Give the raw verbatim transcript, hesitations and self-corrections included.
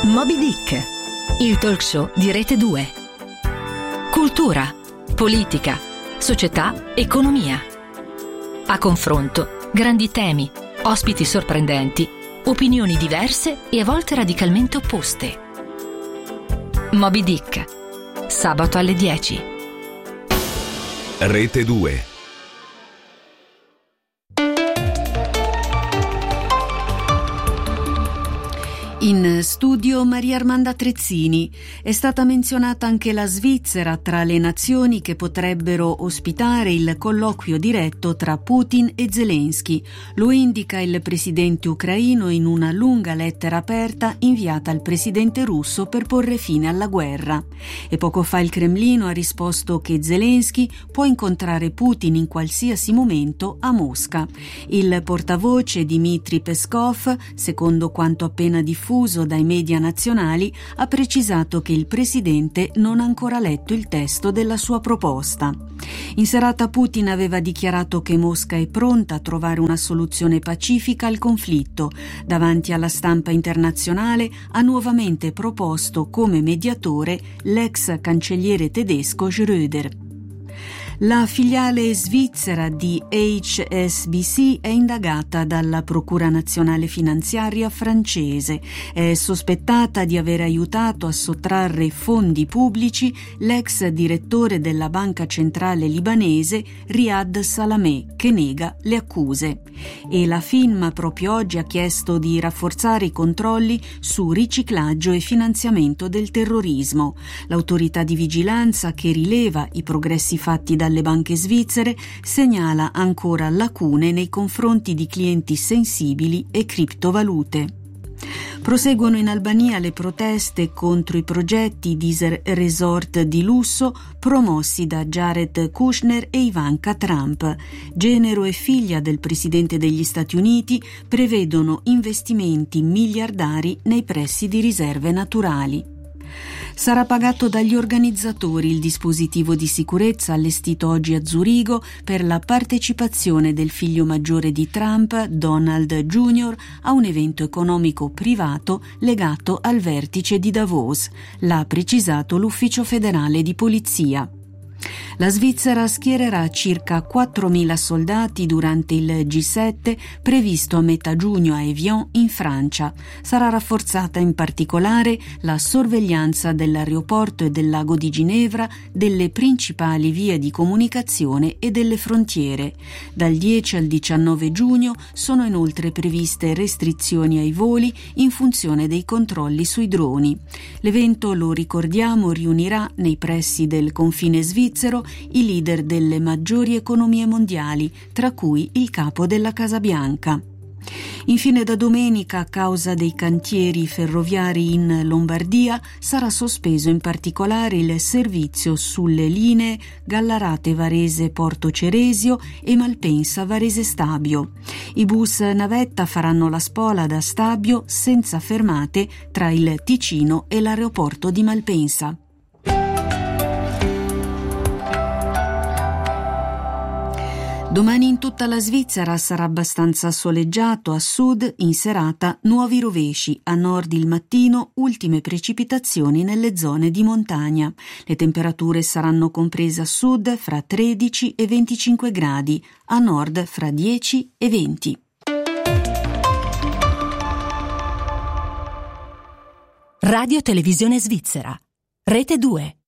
Moby Dick, il talk show di Rete due. Cultura, politica, società, economia. A confronto, grandi temi, ospiti sorprendenti, opinioni diverse e a volte radicalmente opposte. Moby Dick, sabato alle dieci. Rete due. In studio Maria Armanda Trezzini. È stata menzionata anche la Svizzera tra le nazioni che potrebbero ospitare il colloquio diretto tra Putin e Zelensky. Lo indica il presidente ucraino in una lunga lettera aperta inviata al presidente russo per porre fine alla guerra. E poco fa il Cremlino ha risposto che Zelensky può incontrare Putin in qualsiasi momento a Mosca. Il portavoce Dmitry Peskov, secondo quanto appena diffuso dai media nazionali, ha precisato che il presidente non ha ancora letto il testo della sua proposta. In serata Putin aveva dichiarato che Mosca è pronta a trovare una soluzione pacifica al conflitto. Davanti alla stampa internazionale ha nuovamente proposto come mediatore l'ex cancelliere tedesco Schröder. La filiale svizzera di H S B C è indagata dalla Procura Nazionale Finanziaria francese. È sospettata di aver aiutato a sottrarre fondi pubblici l'ex direttore della Banca Centrale Libanese Riyad Salameh, che nega le accuse. E la FINMA proprio oggi ha chiesto di rafforzare i controlli su riciclaggio e finanziamento del terrorismo. L'autorità di vigilanza, che rileva i progressi fatti da le banche svizzere, segnala ancora lacune nei confronti di clienti sensibili e criptovalute. Proseguono in Albania le proteste contro i progetti di resort di lusso promossi da Jared Kushner e Ivanka Trump. Genero e figlia del presidente degli Stati Uniti prevedono investimenti miliardari nei pressi di riserve naturali. Sarà pagato dagli organizzatori il dispositivo di sicurezza allestito oggi a Zurigo per la partecipazione del figlio maggiore di Trump, Donald Junior, a un evento economico privato legato al vertice di Davos, l'ha precisato l'Ufficio federale di polizia. La Svizzera schiererà circa quattromila soldati durante il G sette previsto a metà giugno a Evian in Francia. Sarà rafforzata in particolare la sorveglianza dell'aeroporto e del lago di Ginevra, delle principali vie di comunicazione e delle frontiere. Dal dieci al diciannove giugno sono inoltre previste restrizioni ai voli in funzione dei controlli sui droni. L'evento, lo ricordiamo, riunirà nei pressi del confine svizzero i leader delle maggiori economie mondiali, tra cui il capo della Casa Bianca. Infine, da domenica, a causa dei cantieri ferroviari in Lombardia, sarà sospeso in particolare il servizio sulle linee Gallarate Varese Porto Ceresio e Malpensa Varese Stabio. I bus navetta faranno la spola da Stabio senza fermate tra il Ticino e l'aeroporto di Malpensa. Domani in tutta la Svizzera sarà abbastanza soleggiato, a sud in serata nuovi rovesci, a nord il mattino ultime precipitazioni nelle zone di montagna. Le temperature saranno comprese a sud fra tredici e venticinque gradi, a nord fra dieci e venti. Radio Televisione Svizzera, Rete due.